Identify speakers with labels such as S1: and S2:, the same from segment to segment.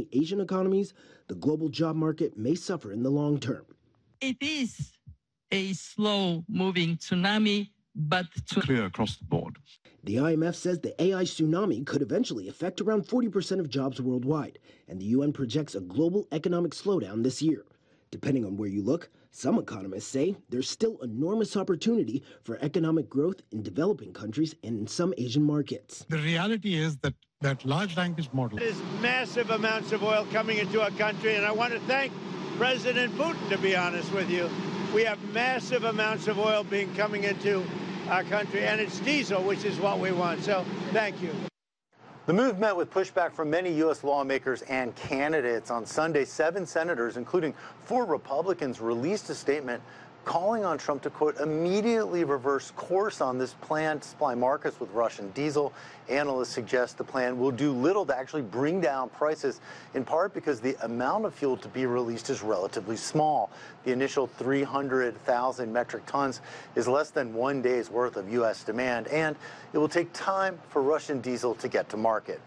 S1: many Asian economies, the global job market may suffer in the long term.
S2: It is a slow-moving tsunami, but
S3: clear across the board.
S1: The IMF says the AI tsunami could eventually affect around 40% of jobs worldwide, and the UN projects a global economic slowdown this year. Depending on where you look, some economists say there's still enormous opportunity for economic growth in developing countries and in some Asian markets.
S4: The reality is that large language model.
S5: There's massive amounts of oil coming into our country, and I want to thank President Putin, to be honest with you. We have massive amounts of oil coming into our country, and it's diesel, which is what we want. So thank you.
S6: The move met with pushback from many U.S. lawmakers and candidates. On Sunday, 7 senators, including 4 Republicans, released a statement calling on Trump to, quote, immediately reverse course on this plan to supply markets with Russian diesel. Analysts suggest the plan will do little to actually bring down prices, in part because the amount of fuel to be released is relatively small. The initial 300,000 metric tons is less than 1 day's worth of U.S. demand, and it will take time for Russian diesel to get to market.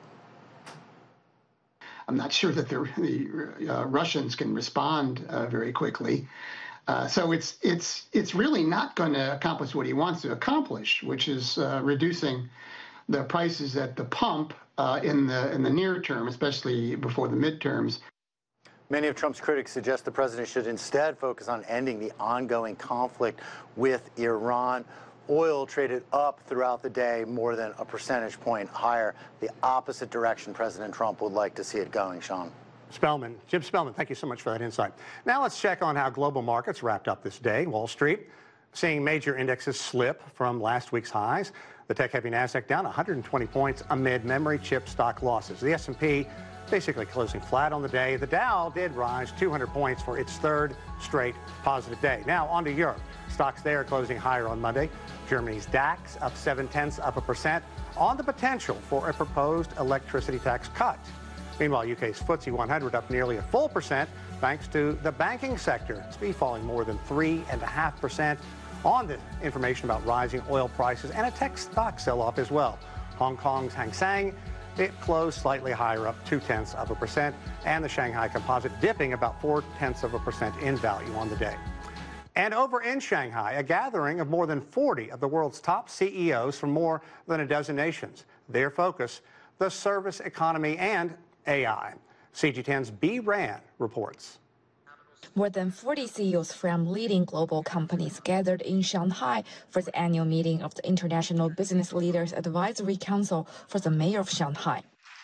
S7: I'm not sure that the Russians can respond very quickly. So it's really not going to accomplish what he wants to accomplish, which is reducing the prices at the pump in the near term, especially before the midterms.
S6: Many of Trump's critics suggest the president should instead focus on ending the ongoing conflict with Iran. Oil traded up throughout the day, more than a percentage point higher, the opposite direction President Trump would like to see it going, Sean.
S8: Jim Spellman, thank you so much for that insight. Now let's check on how global markets wrapped up this day. Wall Street seeing major indexes slip from last week's highs. The tech-heavy Nasdaq down 120 points amid memory chip stock losses. The S&P basically closing flat on the day. The Dow did rise 200 points for its 3rd straight positive day. Now on to Europe. Stocks there closing higher on Monday. Germany's DAX up 0.7% on the potential for a proposed electricity tax cut. Meanwhile, UK's FTSE 100 up nearly a full percent thanks to the banking sector. SPI falling more than 3.5% on the information about rising oil prices and a tech stock sell-off as well. Hong Kong's Hang Seng, it closed slightly higher, up 0.2%, and the Shanghai Composite dipping about 0.4% in value on the day. And over in Shanghai, a gathering of more than 40 of the world's top CEOs from more than a dozen nations. Their focus, the service economy and AI. CG10's B. Rand reports.
S9: More than 40 CEOs from leading global companies gathered in Shanghai for the annual meeting of the International Business Leaders Advisory Council for the Mayor of Shanghai.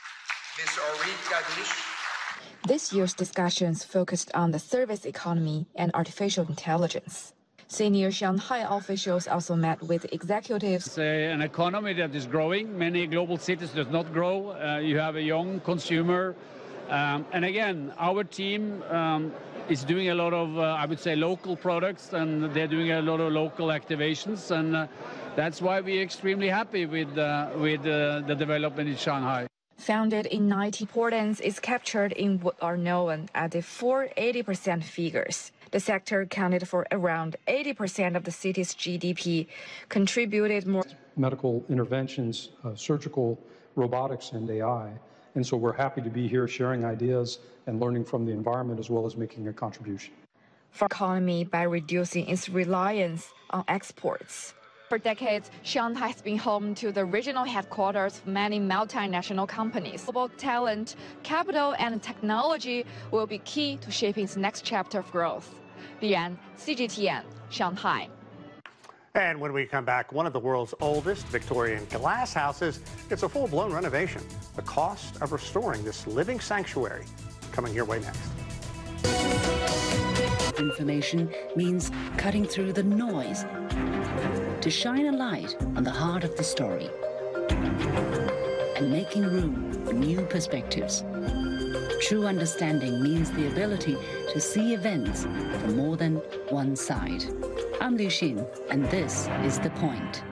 S9: This year's discussions focused on the service economy and artificial intelligence. Senior Shanghai officials also met with executives.
S10: It's an economy that is growing. Many global cities does not grow. You have a young consumer. And again, our team is doing a lot of, I would say, local products, and they're doing a lot of local activations. And that's why we're extremely happy with the development in Shanghai.
S9: Founded in 90, Portents is captured in what are known as the 480% figures. The sector accounted for around 80% of the city's GDP, contributed more
S11: medical interventions, surgical robotics, and AI. And so we're happy to be here sharing ideas and learning from the environment as well as making a contribution.
S9: For the economy by reducing its reliance on exports. For decades, Shanghai has been home to the regional headquarters of many multinational companies. Global talent, capital, and technology will be key to shaping its next chapter of growth. Lian, CGTN, Shanghai.
S8: And when we come back, one of the world's oldest Victorian glass houses gets a full-blown renovation. The cost of restoring this living sanctuary coming your way next.
S12: Information means cutting through the noise to shine a light on the heart of the story and making room for new perspectives. True understanding means the ability to see events from more than one side. I'm Liu Xin, and this is The Point.